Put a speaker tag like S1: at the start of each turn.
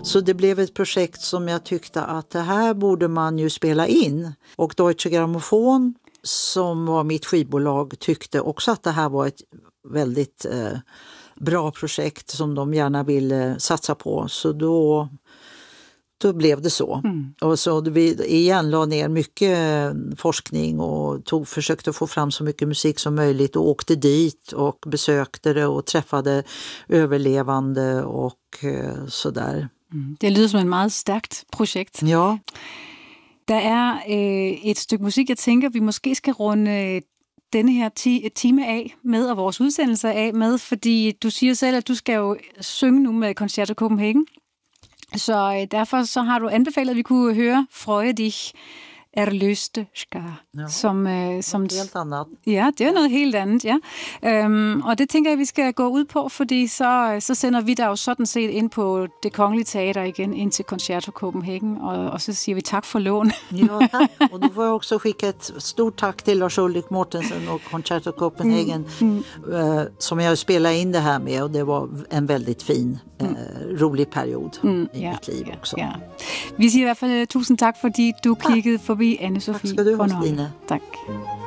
S1: Så det blev ett projekt som jag tyckte att det här borde man ju spela in. Och Deutsche Grammophon, som var mitt skivbolag, tyckte också att det här var ett väldigt bra projekt som de gärna ville satsa på. Så då blev det så. Och så vi igen la ner mycket forskning och försökte få fram så mycket musik som möjligt och åkte dit och besökte det och träffade överlevande och sådär.
S2: Det lyder som en meget stærkt projekt.
S1: Ja.
S2: Der er et stykke musik, jeg tænker, vi måske skal runde denne her time af med, og vores udsendelse af med, fordi du siger selv, at du skal jo synge nu med Concerto Copenhagen. Så derfor så har du anbefalet, at vi kunne høre Freue dich erløste skar.
S1: Ja,
S2: som
S1: helt andet.
S2: Ja, det er noget helt andet, ja. Og det tænker jeg, vi skal gå ud på, fordi så sender vi dig jo sådan set ind på Det Kongelige Teater igen, ind til Concerto Copenhagen, og så siger vi tak for lån.
S1: Ja, tack. Och då får jag också skicka ett stort tack till Lars Ulrik Mortensen och Concerto Copenhagen som jag spelade in det här med, och det var en väldigt fin, rolig period i mitt liv också.
S2: Ja. Vi siger i hvert fald tusind tak, fordi du kiggede forbi, Anne-Sophie.
S1: Tak skal du have, Stine.
S2: Tak.